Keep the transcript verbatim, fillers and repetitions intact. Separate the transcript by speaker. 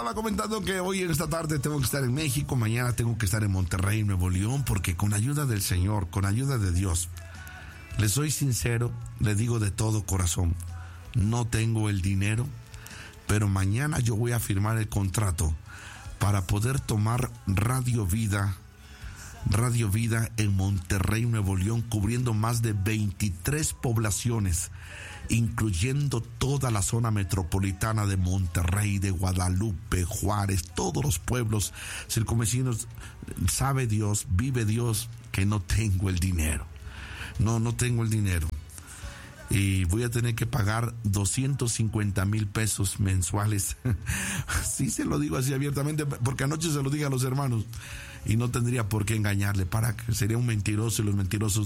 Speaker 1: Estaba comentando que hoy en esta tarde tengo que estar en México, mañana tengo que estar en Monterrey, Nuevo León, porque con ayuda del Señor, con ayuda de Dios, les soy sincero, le digo de todo corazón, no tengo el dinero, pero mañana yo voy a firmar el contrato para poder tomar Radio Vida, Radio Vida en Monterrey, Nuevo León, cubriendo más de veintitrés poblaciones, incluyendo toda la zona metropolitana de Monterrey, de Guadalupe, Juárez, todos los pueblos circunvecinos. Sabe Dios, vive Dios, que no tengo el dinero. No, no tengo el dinero. Y voy a tener que pagar doscientos cincuenta mil pesos mensuales. Sí, se lo digo así abiertamente, porque anoche se lo dije a los hermanos y no tendría por qué engañarle. Para que sería un mentiroso, y los mentirosos